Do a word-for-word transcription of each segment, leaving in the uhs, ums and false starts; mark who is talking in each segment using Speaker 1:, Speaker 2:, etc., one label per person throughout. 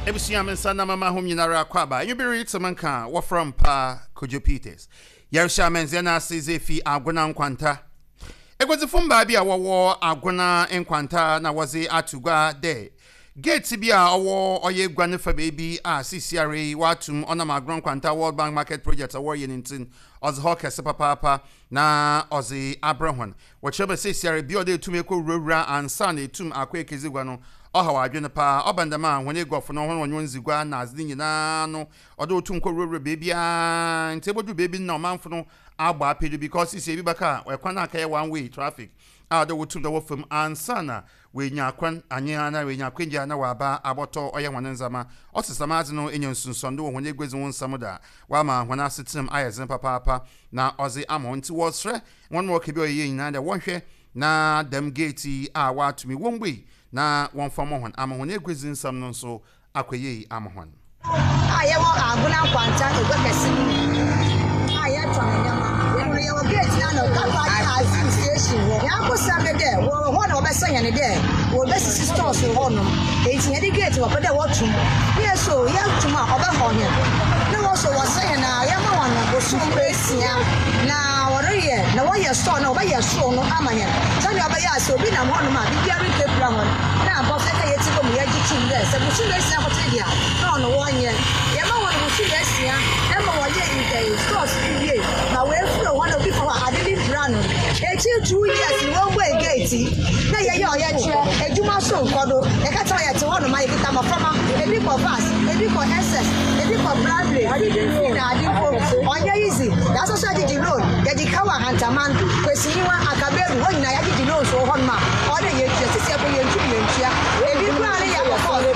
Speaker 1: Ebusiam sana mama home nyinara kwaba. You be read some kan what from pa Kojo Peters. Yersha menzena sizefi agona nkwanta. Egwezi fumba bia wo agona nkwanta na wazi atugwa de. Gate bia owo oye gwane fa baby a C C R A watum ona magron kwanta World Bank Market Project award yenintin oz hawkers papa na ozi abrahon. Wachebe C C R A bi ode tumeko rura ansa na etum akwa ekezigwa no. Ohawa adwene pa obandama hone gofo no hono wonyo nzigwa na azdi nyina no odo otum ko rure baby a ntebodu baby na omanfo no agba apedu because isi bibaka ekwana aka ye one way traffic a do wotum do wofam ansana we nya kwan anya na we nya kwenja na waba aboto oye hwane nzama osesama azi no enyo nsunsondo hone gwezi won samuda wa ma hwana asetem ayezen papa papa na ozi amo nti wosre won mo kebi oye nyina de wonhwe na dem gate a watumi wongwe na won famo hon amahon egwezi nsam no so akoye amahon
Speaker 2: aye wo aguna kwanta egwekesi aye twananyama we ye wo gate na no kapa ya station wo ya ko sabe de wo ho na obesanya ne de wo besi stores wo no enti ye de gate wo pede wo tum ye so ya tum a oba ho he na wo so wo sanya na ya ma wan go so presia na wo ye na wo ye store na oba ye so no amanya sani oba ya so bi na ho no ma bi bia ri ke bra ho na bo fe ka ye ti ko mu ye ji tum de se bu tum presia ko te dia na no wo nye ye ma wo bu tum presia e ma wo ye in stores bi na we fro one of before I didn't run e ti two years ni won gbe gate na ye ye oye tire ejuma so nkodo e ka ta ye ti ho no ma ye kita ma fama e bi ko pass e bi ko ss e bi ko bradley na adi ko onye easy that's also the road ye di kawa hantaman kwesi ni wa akaberu won na ye di road so ho ma o de ye tire sisi e ko ye ntu ye ntua e bi kwa re ya ko ko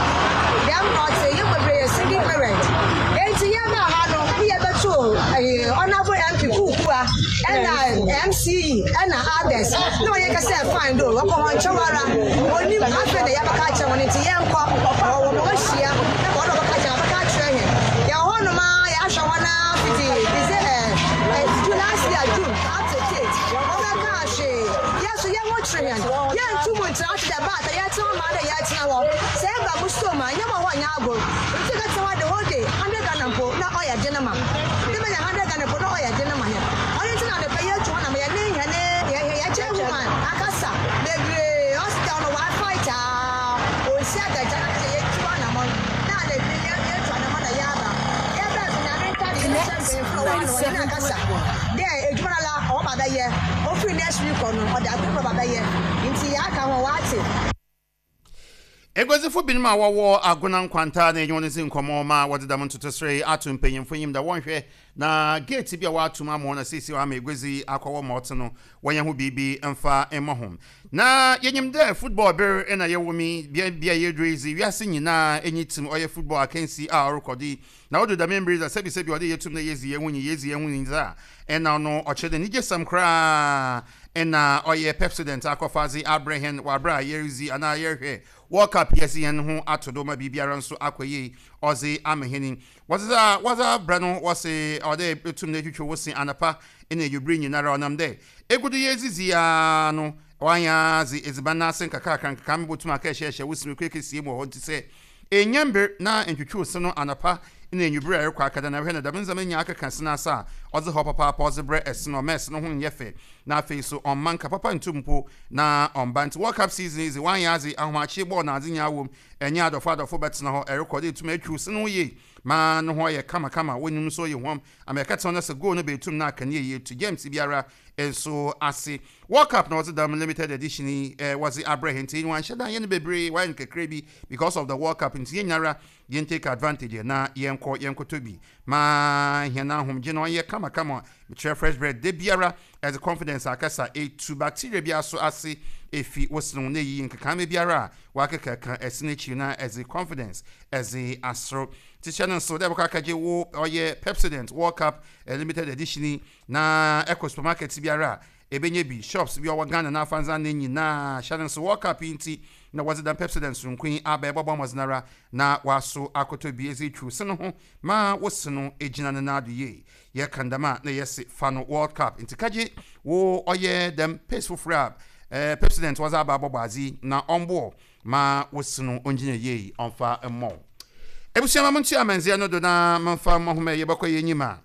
Speaker 2: dem not say you go be a single parent e ti ye ma ha no ye be to honorable M P Kukua and M C E and others. No, you can say fine though. What come on, Chawara? Only after the Yabakacha when it's Yanko or Moshia, what of Kacha here. Yahonoma, Yashawana, Pity, is it last year, June, after it. Yes, you want Trian. Yan two months after the bath, I had some other Yatsna. Say about Mustoma, never one yago. You take it the whole day, under Ganampo, not all your gentlemen. There, a journal or other year, or free next week or no, or the other year. Into Yaka or what?
Speaker 1: Egwezi fu binima wawo aguna nkwanta na enyo nezi nkomo ma wadi da muntu tosre atum penyemfo yim da wonhwe na gate bia watum amo na sisi wa ma egwezi akwawo moto no wanya hu bibi emfa emohom na yenyim de football ber ena yewomi bia bia yedrezi wiase nyina enyitim oye football akansi a rekodi na wodo da members da sebi sebi ode yetum na yezi yewunyi yezi yewunyi za ena no ochede nije sam kra ena oye president akofazi Abraham wabra yerizi ana yerhe World Cup yesian ho atodoma bibiara nso akoye ozi ameheni waza waza brano wase ode betum na twetwe wosi anapa ene yubri nyinara onam de egudu yezizi ya no wanya zi ezibana sen kaka kan kan botum aka hye wosi me kweke sie mo ho ntise enyambe na entwetwe so no anapa ene yubri rekwa akada na hwe na dabenzama nya aka kansena sa ozi ho papa papa ozi bre esno mes no ho nyefe na face on manka papa ntumpo na on bant World Cup season is one yazi ahwachi ball na azinya wom enya adofo adofo betna ho e record etum atwu se no ye ma no ho ye kama kama wonum so ye hom ameka tona se go no betum na aka ne ye to James biara enso ase World Cup na was the limited edition eh was Abraham tin wan sheda ye ne bebre wan kakrebi because of the World Cup in yenyara yen take advantage na yenko yenko tobi ma hena hom je no ye kama kama me fresh bread de biara as a confidence akasa a to bacteria bia so ase efi wosno na yi nkaka me biara wakaka ka esnechi na as a confidence as a astro tichana so de baka kaje wo oye Pepsodent World Cup uh, limited edition na eco supermarket biara ebenye bi shops bi owa Ghana na fanza na nyi na Shannon so World Cup inti na was the Pepsodent so queen aba ebobo moznara na waso akoto bi ezi tru se no ho ma wosno ejina na adu ye ye kandama na yesi fano World Cup inti kaje wo oye dem peaceful frab eh Pepsodent was aba bobazi na onbo ma wosno onjine ye onfa emo Ebusia mamunti amenzia no do na manfa mahome yebakọ yenyima.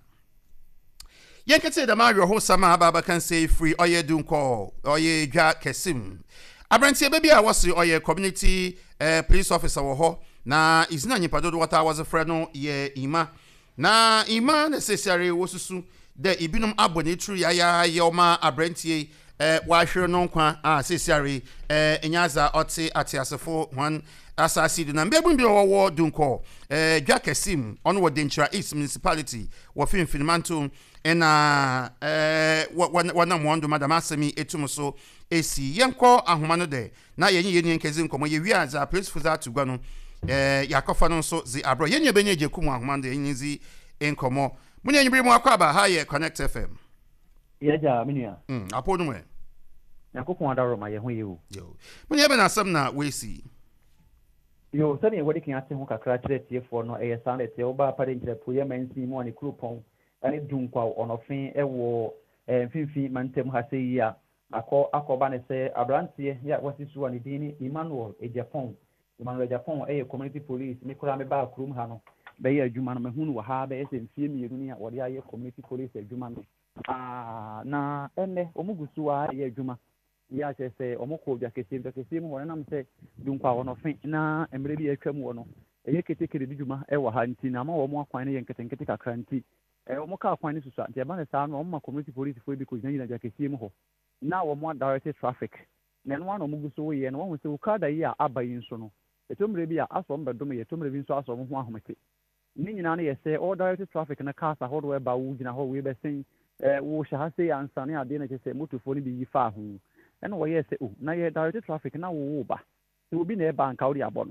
Speaker 1: Yenkete da ma ho sama baba kan say free oye dunko oye dwa kesim. Abrantie baby a wose oye community uh, police officer wo ho na izina nyipado do wata was a friend no ye ima. Na ima necessary wosusu de ibinum abone tru ya ya yoma abrantie eh wa hwere no nkwa a necessary eh enyaza oti atiasefo one asasi do na mbebun bi wo dunko eh dwa kesim ono wo Denchira East municipality wo finfinmanto ena eh wana mwondo madam asemi etumuso esi yenko ahoma no de na yenye yenye nkezi nkomo ye wi aza police fuza tugwa no eh yakofa no so zi abro yenye benye jekumu ahoma no yenye zi nkomo munye nyibiri mu akwaba ha ye Connect F M
Speaker 3: yeja minia
Speaker 1: mm apodu mwe
Speaker 3: yakoko adaro ma ye ho ye o
Speaker 1: yo munye be na asem na we si
Speaker 3: yo sani wodi kan ate ho kakra kire tiefo no eye sane tie oba pare nkire poye mansi mu ani krupon ani dunkwa onofin ewo mfimfi mantem ha sei ya akọ akọba ne se abrantie ya wasisu ani dini Emmanuel Ejapon Emmanuel Ejapon eye community police me kura me ba krum ha no be ya adwuma no mehunu wa ha be ese mfie mieru ni a wode aye community police adwuma no ah na ene omugusu wa ye adwuma ya chese omukọ bia kese bia kese mu wona nam se dunkwa onofin na emre bi atwam wo no eye ketekere bidwuma e wa ha nti na ma wo mu akwan ne ye nketenkete kakra nti eh omuka akwan ne susu nti eba ne saa no ma community police fo bi ko nyina bia kese mu ho na wo mu direct traffic na no ano mugusu wo ye no wo se ukada yi a abayi nso no etomre bi a aso mbedom ye etomre bi nso aso mo ho ahomete ni nyina na ye se all direct traffic na cars ahodo e ba wo gina ho we be sen eh wo sha se ansane ade na kese motofo ni bi yi fa ho ena wo ye se o na ye direct traffic na wo wo ba se obi na e ba nka wo di abo no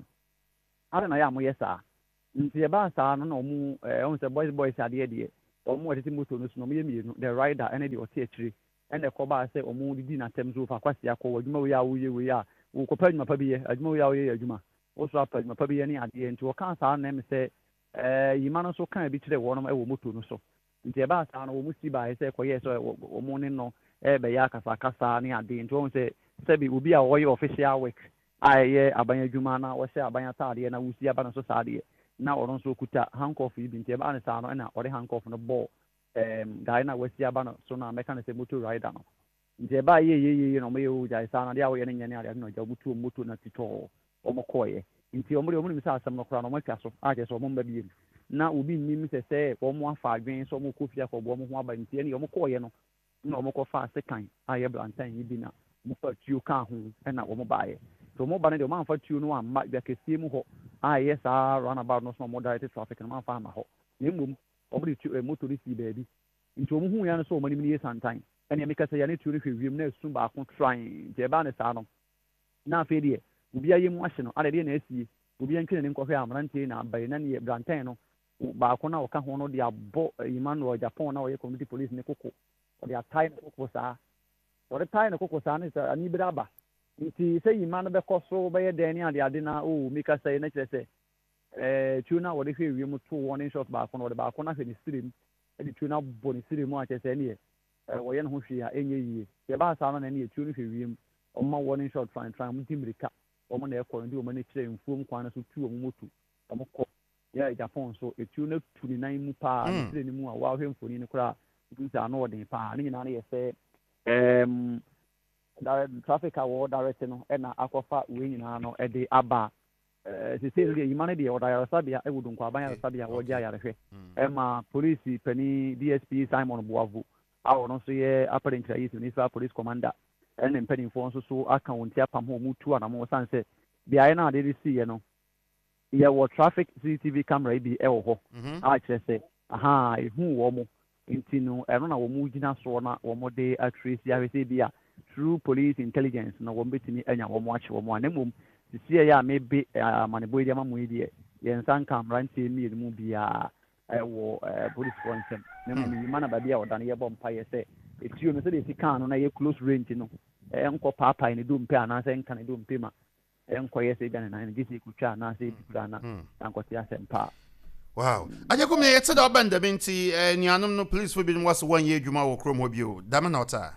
Speaker 3: ara na ya mo ye sa nti e ba sa no na omu eh on se boys boys ade de omu otete moto no so no me mienu the rider ene de ote akiri ene ko ba se omu didi na tem zo fa kwasi akọ adwuma wo ya wo ye wo ya wo ko pa adwuma pa bi ye adwuma wo ya wo ye adwuma wo so pa adwuma pa bi ye ni ade nti wo kan sa na me se eh yima no so kan bi kire wo no e wo moto no so nti e ba sa no wo mu si ba se ko ye so omu ne no e be ya kasa kasa ni ade nti wo se se bi obi a wo ye official work aye abanya adwuma na wo se abanya taade na wo si aba no so saade na oron so kuta handcuff yi bi nti e ba ne sa no na ore handcuff no ball em guy na wesi aba no so na meka na se motor rider no nti e ba ye ye ye no me yo ja sa na dia wo ye ne nyane ade no ja mutu moto na tito o mo koye nti o mo de o mo mi sa asem no kra no mo twa so a je so o mo mba bi na obi nni mi se se o mo afa adwen so o mo kofia ko bo mo ho aba nti ene o mo koye no na o mo ko fa sekan a ye blantan yi bi na mo fa tuo ka ho e na o mo baaye so mo ba ne de o ma fa tuo no amma bia kesie mu ho a ye sa run about no so mo direct traffic no ma fa ma ho ne mmom obri tu motor si baby nti omu hu ya no so o mani mi ye santan ene me kasa ya ne tu re hwewiem na esu ba ko trying je ba ne sa no na afi de obi aye mu ahye no ade de na asie obi antwe ne nkɔhwe amrante na abai na ne brantan no ba ko na oka ho no de abo Emmanuel Japan na oye community police ne koko o de atai ne koko sa o de tai ne koko sa ne sa ani bi aba nti se Emmanuel be kɔ so be ye den ne ade ade na o me kasa ye na kyerɛ sɛ eh tuna wo de hwewiem to warning shot ba ko no de ba ko na hwɛ ne stream e tuna bo ne stream a kyerɛ sɛ ne eh wo ye no ho hwe a enye yie ye ba sa no na ne tuna hwewiem o ma warning shot try try mu timrika o mo na e kɔ ndi o ma ne kyerɛ mfuom kwan no so tu o mo moto o mo kɔ ya Japan so e tuna tu ni nan mu pa ne stream mu a wa hwɛ mfoni ne kora nta no de pa ne nyina na ye sɛ em traffic award direct no e na akɔfa we nyina no e de aba eh se se le Emmanuel de o da ya sabia e wudu nkwa ban ya sabia wo ja ya rehwe e ma police pani D S P Simon Boavu awo no so ye apparent Denchira East Municipal Police Commander en mpani fo nso so aka wonti apam ho mutu ana mo san se bia na de si ye no ye wo traffic C C T V camera bi e wo ho a kire se aha ehu wo mo nti no e no na wo mu gina so na wo mo de atrace ya we se bia through police intelligence na wo betimi anya wo mo achi wo mo anemum sie ya maybe manebo dia mamu die ye nsan kamrantie mi mu bia e wo police consent na mu mi mana ba bia odan ye bom pa ye se etio no se de sika no na ye close range no e enko papa ni do mpe ana se nka ni do mpe ma e enko ye se bia na na gisi kutwa na se bia na anko ti asempa
Speaker 1: wow aje ko me yetse da obanda binti nianom no police fo bi no was one year dwuma wo krom ho bio dama na ota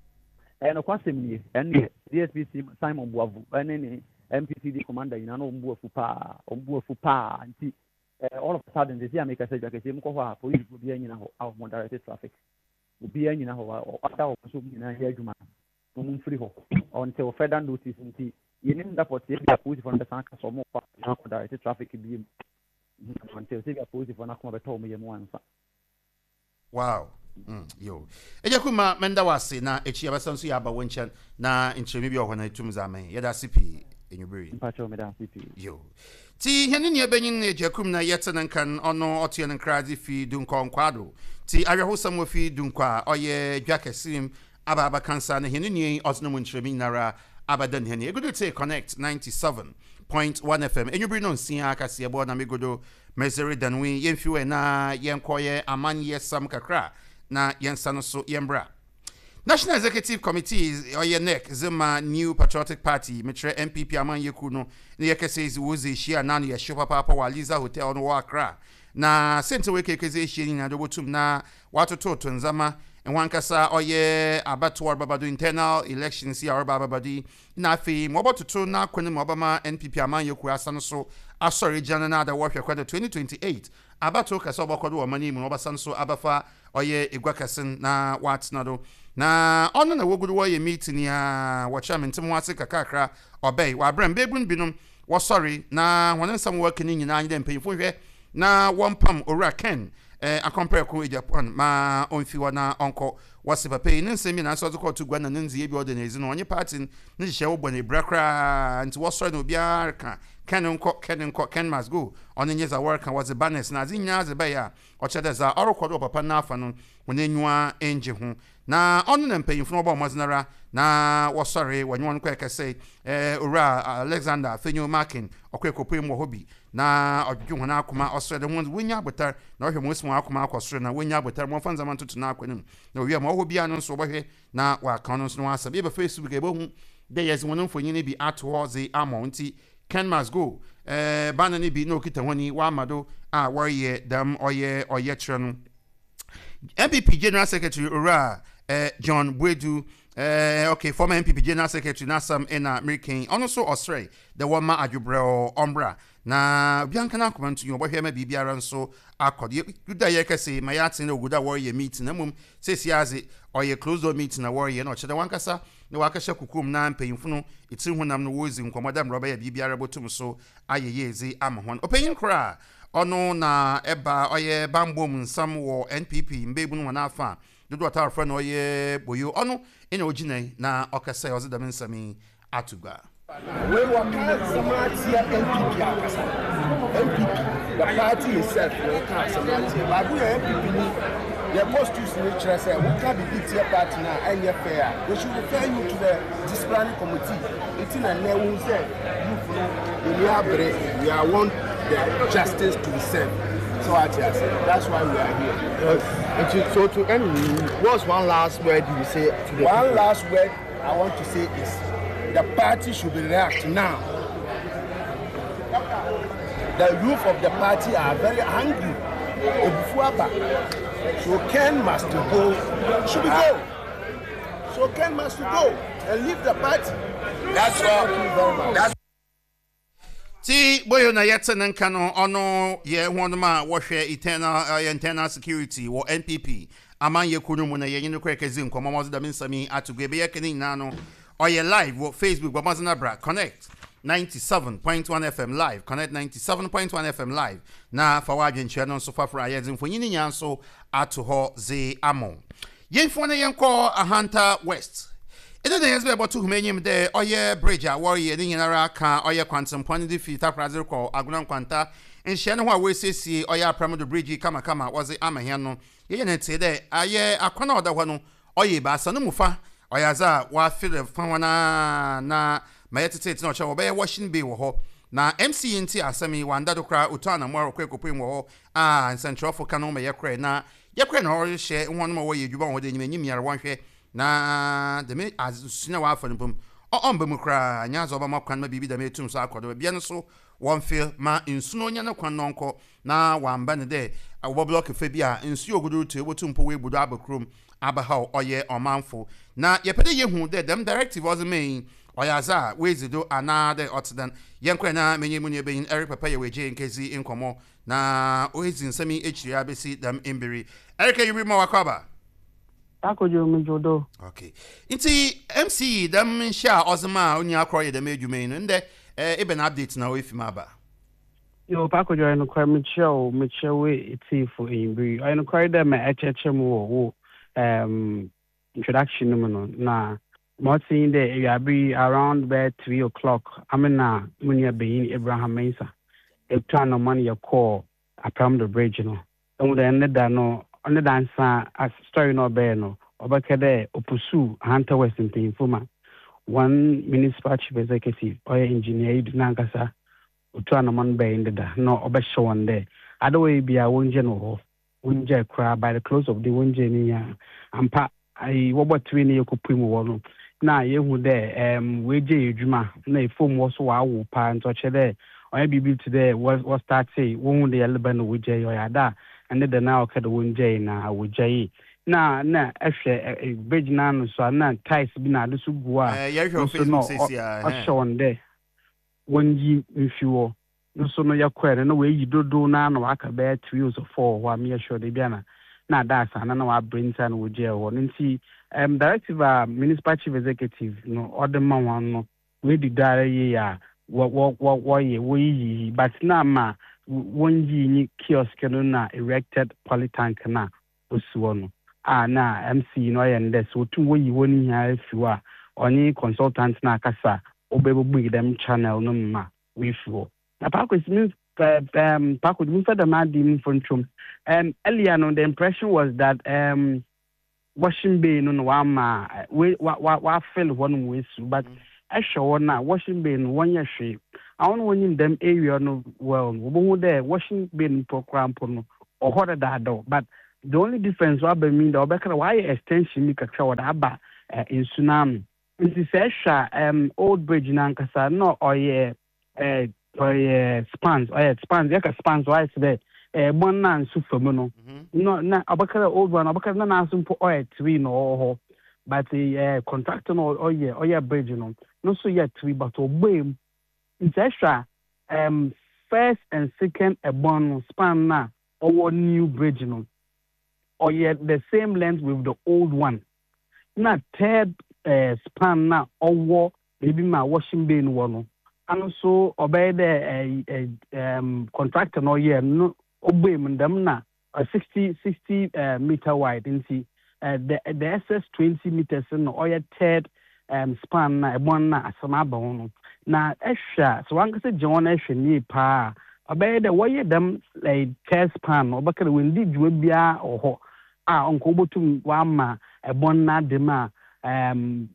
Speaker 3: e no kwasem ni ene D S P Simon Boavu ene ni M P C D commander ina no ombu afu pa ombu afu pa nti uh, all of a sudden they see I make a say because you go police will be in out more directed traffic. Will be in or after so in a year juma. No free ho until further notice in tea. You need that for the police from the Sanka so more directed traffic be until the police for Nakuma told me one.
Speaker 1: Wow. Mm, yo. Eja kuma menda wase na echi abasanso ya aba wonchen na nchemi bi ohona etumzame. Yeda sipi enyubiri.
Speaker 3: Mpacho me da sipi.
Speaker 1: Yo. Ti hene ne benyin na eja kum na yetena kan ono otie ne nkrazi fi dunkwa nkwado. Ti areho samwo fi dunkwa oye dwakesim aba aba kansa na hene ne osno nchemi nara abadan hene. Egudu te connect ninety-seven point one F M. Enyubiri no nsia akase ebo na megodo Meseri danwi yemfiwe na yenkoye amanye sam kakra na yensano so yembra. National Executive Committee oye N E C zema New Patriotic Party metre M P P amanye kuno ne yekese izuzi shia nanu ya shopa papa waliza hotel no wakra na sente weke keze shia na dobotum na watu toto nzama enwankasa oye abatwar babadu internal elections ya babadi na afi mobotutu na kwene mobama N P P amanye ku asano so asori jana na da work kwada twenty twenty-eight abato kasa obokodo wo mani mu obasan so abafa oye igwakasin na watnado na ono na wogudu wo ye meeting ya wacha mentem wase kakakra obey wa bram bebun binum wo sorry na wonen sam work ni nyina anyi dem payfo hwe na wompam ora ken eh akompare ko Japan ma onfi wana onko wase papa ni nsemi na so ko to gwa na nzie bi organize no onye party ni hye wo bone brakra nti wo sorry no bia ka ken nko ken nko ken must go onye nyeza work was the banners na zinya ze ba ya o chede za orokodo papa na afa no wonenwa enje ho na onu na mpanyimfo no ba omazinara na wo sorry wanyo nko ekese eh ora Alexander Fenyo Markin okwekopwe mo hobi na odju ho na akoma osrede ho wonya abotar na ohwe mo simu akoma akosre na wonya abotar mo fanza man tutu na akwanim na owie ma hobi anu so bohwe na wa kan no so asabe be Facebook e bo hu de yes wono mfonyine bi ato ze amonti Ken must go eh bana ni bi no kita honi wa amado a warrior dam oye oye trenu M P P General Secretary Ora eh John Bwedu eh okay former M P P General Secretary Nasam ena American also Australia the one ma adjubrel ombra na bianca na comment you obohwe ma bibiara nso akode guda ye kase ma ya tin oguda warrior meeting na mum sesiaze oye close door meeting na warrior na chede wankasa na wakasha kukum na mpanyimfo no itiri honam no wozi nkomoda mroba ya bibiara botum so ayeyezi amahon opanyin kra ono na eba oye bambom nsam wo N P P mbebu no na afa dodo atar fra na oye boyo ono ene oginai na okasa ozedam nsami atugba
Speaker 4: we were Samatia N P P akasa N P P the party itself we can Samatia but we N P P the constitution nature say we can be big party now and fair we should refer you to the disciplinary committee it's in a new say you know we are brave we are want the justice to be served so I say that's why we are here
Speaker 5: uh, to, so to end what's one last word you say to the
Speaker 4: one
Speaker 5: people?
Speaker 4: Last word I want to say is the party should react now. The youth of the party are very angry. So Ken must go. Should we go? So Ken must go and leave the party. That's all. That's
Speaker 1: Ti boyo na yetena nka no ono ye honoma wo hwe eternal uh, internal security wo N P P amanye kunu mu na ye nyine kwekezi nkomo mo da minsami atugwe be yekeni na no oye live wo Facebook Bamazana Bra connect ninety-seven point one F M live connect ninety-seven point one F M live na fawaje nche no so fafra ye mfonyini nya so ato ho ze amo yemfo na yenko Ahanta West ede na yesbe botu humenyim de oye bridge a warrior ni nyinara ka oye quantum point de fi taprazir ko aguna kwanta nhye ne ho a wesesi oye apramodo bridge kama kama waze amahia no ye ne te de aye akwana oda ho no oye ba asa no mufa oyaza wa feel fanwana na mayetete no cha obe washing bay wo ho na M C N T asemi wanda dokra utana mwaro kwekopim wo ho ah central for kanu me yekre na yekre na ori hye wonu ma wo yeduba wo de nyim yare wonhwe na de me azusina wa afanpom o omba mu kra nya zo ba makwan ma bibi da metum so akodo bia no so won feel ma nsuno nya na kwan nonko na wamba ne de wo block fa bia nsu ogudu to ebotum po we budu abakrom abaha oye omanfo na yepede yehu de dem directive was mean oyaza wezi do another otidan yenkwe na menye munye beyin Eric Papa ye weje nkezi inkomo na oezi nsami echiri abesi dam emberi Eric yuri ma wakaba
Speaker 6: Akojo mejodo.
Speaker 1: Okay. Inti M C dam sha ozma onya akroye dem edwume no nde eh ebe na update na we fima ba.
Speaker 6: Yo pakojo no kwa michel michel we iti for emberi. I no kwa dem echeche mu wo um introduction no no na mo seeing there you be around by three o'clock. I mean na munya beyin Abraham Mensa. E try no money your call apam the bridge no. And then that no on the dancer as story no bear no obakede opusu hunter western informa one municipal chief executive or engineer nankasa otu anaman bear in the da no obesho one day other way be a wonje no wonje kra by the close of the wonje ni ya ampa ai wobo three ni ekopim wo no na yehu there um weje edwuma na efom wo so wa wo pa nto chede oya bibi today was was start say won de yeleba no weje yo ya da and the now kada wonje na wojai na na ehwe bridge na no so na ties bi na de so bua
Speaker 1: eh ye hwe Facebook sisi ya
Speaker 6: eh on there wonji mfiwo no so no yakwere na we yi dodo na na aka be three or four wa me sure de bia na na da sa na na wa bring san woje wo nti um directive uh, municipal chief executive no order man one no we di dare ye ya wo wo wo ye we yi but na ma wonji ni kiosk no na erected polytank na osuo no ah na M C no ye nde so tu wo yi woni ha afiwa oni consultant na akasa obebubu dem channel no ma we fuo na pakos means um pakos means that ma dim from um earlier no the impression was that um washing bay no no wa ma we wa wa fill one way but I show na washing bay no one year shape I want one them area no well we there washing bin program no or what that do but the only difference what be mean the obekra why extension mi kakra what aba in tsunami it is um old bridge na nkasa no oye eh oye spans oye spans yaka spans why say eh bon na nsu famu no no na obekra old one obekra na na nsu po oye three no ho but the uh, contractor no oye oye bridge no no so yet three but obey it's extra um first and second a bon span na or new bridge no or yet the same length with the old one na third uh, span na or maybe my washing bay no no and also obey the uh, um contractor no yeah no obey them na a sixty sixty uh, meter wide and see uh, the the excess twenty meters no or yet third um span na one na asama ba no na ehwa so wan kase John ehwe ni pa obey the way them like test pan obakere wendi djua bia oho a onko botum wa ma ebon na de ma um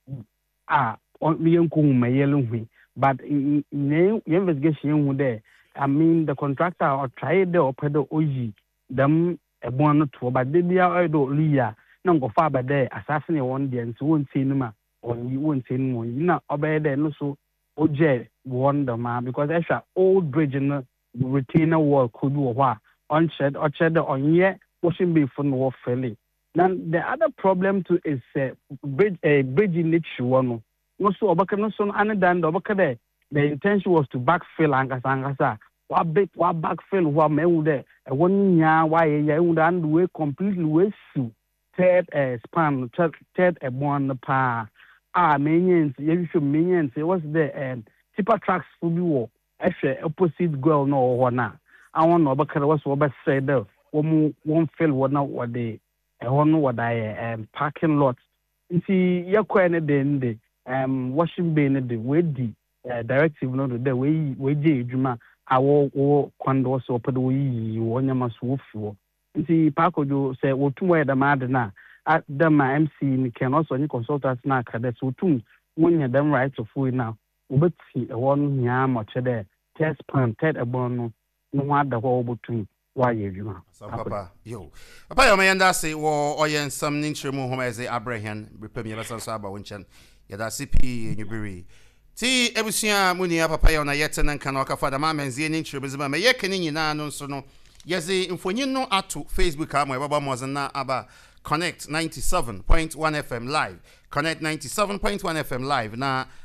Speaker 6: a on me yanko ma yelo hu but in investigation hu there I mean the contractor or try the opedo oyi them ebon no to but they bia oido liya na ngo fa ba there assassin one there so won say no ma on you won say no na obey there no so oje wonder man because extra old bridge in the retainer wall could do what on shed or shed on yet washing be for no fairly. Now the other problem too is uh, bridge a uh, bridge in which one no so obaka no so and then obaka the intention was to backfill angasa angasa what big what backfill what me there a one nya why ya and way completely way su third uh, span third a one pa ah minions you should minions it was the um tipper tracks for you ehwe opposite girl no ho I want no bakara was what say there one one fill what now what the e ho no what I um parking lot nti yakwa ne den de um washing bay ne de we di directive no de we we je edwuma awo wo kwando so pede wo yi wo nyama so wo fiwo nti pakojo say wo tumo e da ma de na them M C ni can also any consultants na kada so tum wonya them right of we now obeti e won nya mo chede test pan ted ebon no no wada ho obotum wa yedwuma
Speaker 1: so papa yo papa yo mayanda say wo oyen some ninchemu homa eze Abraham repem ye besan so aba wonchen ye da C P nyubiri ti ebusia muni ya papa yo na yete nan kan okafa da ma menzie ninchemu bezima me ye keni nyina no so no yeze mfonyin no ato Facebook amo e baba mozen na aba Connect ninety-seven point one F M live. Connect ninety-seven point one F M live. Na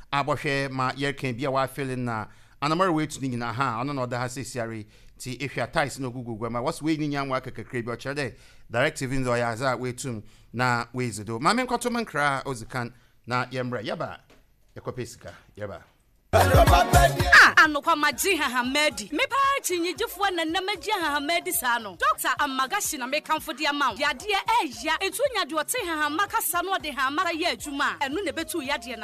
Speaker 1: abohwe ma yerkan bia wa feeling na anamara we tu nyina ha ono no da ha sesiare ti ehwa ties no gugu ma was we nyan wa kakakre bi o chere directive in zo ya za we tum na we zido ma men kwato man kra ozikan na yemra yaba ekopesika yaba
Speaker 7: ah anokwa maji ha medi me pa chinyigifo na na maji ha medi sa no doctor amagashi na me kamfo de amount ya de eya etunya de ote ha makasa no de ha maka ye adwuma enu ne betu ya de